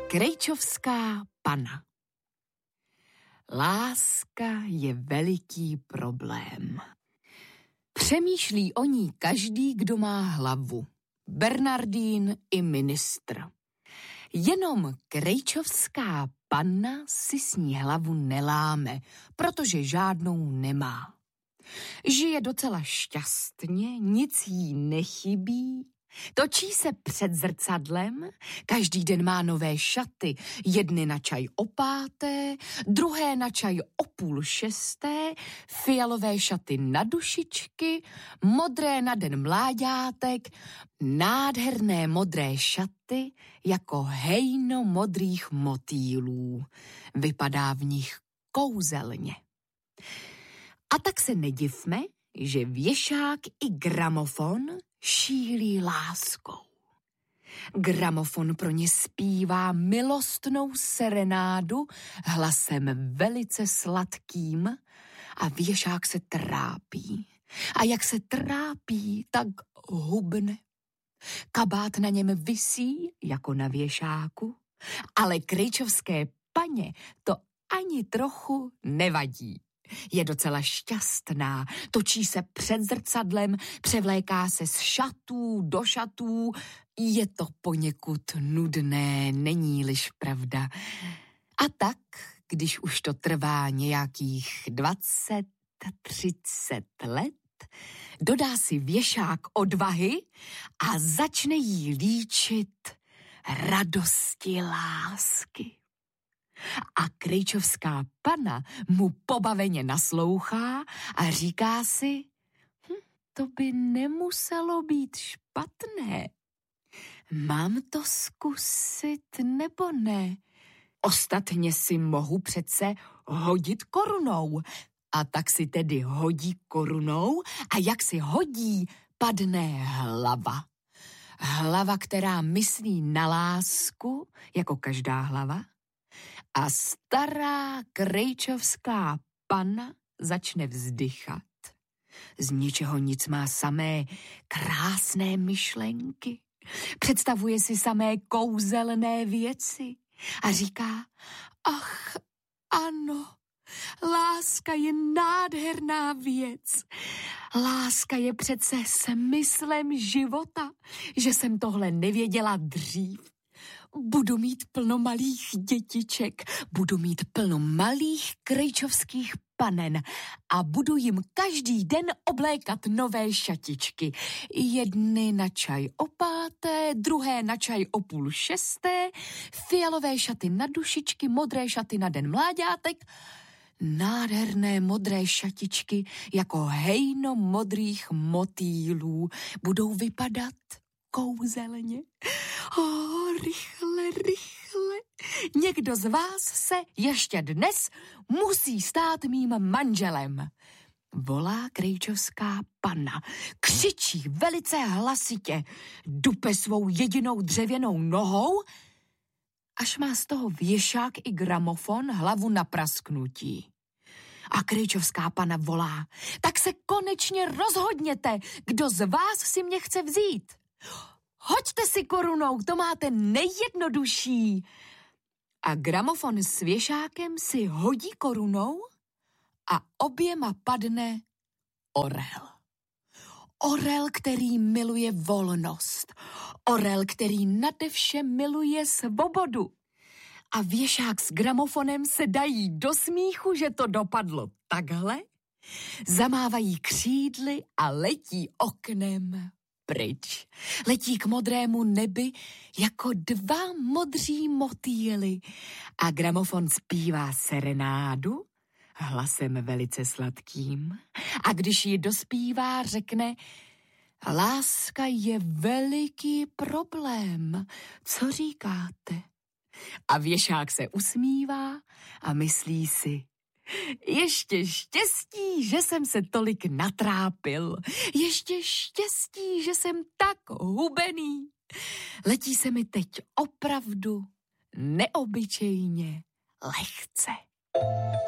Krejčovská panna. Láska je veliký problém. Přemýšlí o ní každý, kdo má hlavu. Bernardín i ministr. Jenom krejčovská panna si s ní hlavu neláme, protože žádnou nemá. Žije docela šťastně, nic jí nechybí, točí se před zrcadlem, každý den má nové šaty, jedny na čaj o 5, druhé na čaj o 5:30, fialové šaty na dušičky, modré na den mláďátek, nádherné modré šaty jako hejno modrých motýlů. Vypadá v nich kouzelně. A tak se nedivme, že věšák i gramofon šílí láskou. Gramofon pro ně zpívá milostnou serenádu hlasem velice sladkým a věšák se trápí. A jak se trápí, tak hubne. Kabát na něm visí jako na věšáku, ale krejčovské paně to ani trochu nevadí. Je docela šťastná, točí se před zrcadlem, převléká se z šatů do šatů. Je to poněkud nudné, není-liž pravda. A tak, když už to trvá nějakých 20-30 let, dodá si věšák odvahy a začne jí líčit radosti lásky. A krejčovská panna mu pobaveně naslouchá a říká si, to by nemuselo být špatné. Mám to zkusit nebo ne? Ostatně si mohu přece hodit korunou. A tak si tedy hodí korunou a jak si hodí, padne hlava. Hlava, která myslí na lásku, jako každá hlava. A stará krejčovská panna začne vzdychat. Z ničeho nic má samé krásné myšlenky. Představuje si samé kouzelné věci a říká, ach, ano, láska je nádherná věc. Láska je přece smyslem života, že jsem tohle nevěděla dřív. Budu mít plno malých dětiček, budu mít plno malých krejčovských panen a budu jim každý den oblékat nové šatičky. Jedny na čaj o 5, druhé na čaj o 5:30, fialové šaty na dušičky, modré šaty na den mláďátek, nádherné modré šatičky jako hejno modrých motýlů budou vypadat kouzelně. Rychle, rychle. Někdo z vás se ještě dnes musí stát mým manželem. Volá krejčovská panna. Křičí velice hlasitě. Dupe svou jedinou dřevěnou nohou, až má z toho věšák i gramofon hlavu na prasknutí. A krejčovská panna volá. Tak se konečně rozhodněte, kdo z vás si mě chce vzít. Hoďte si korunou, to máte nejjednodušší. A gramofon s věšákem si hodí korunou a oběma padne orel. Orel, který miluje volnost. Orel, který nade vše miluje svobodu. A věšák s gramofonem se dají do smíchu, že to dopadlo takhle. Zamávají křídly a letí oknem pryč. Letí k modrému nebi jako 2 modří motýly a gramofon zpívá serenádu hlasem velice sladkým a když ji dospívá, řekne láska je veliký problém, co říkáte? A věšák se usmívá a myslí si, ještě štěstí, že jsem se tolik natrápil. Ještě štěstí, že jsem tak hubený. Letí se mi teď opravdu neobyčejně lehce.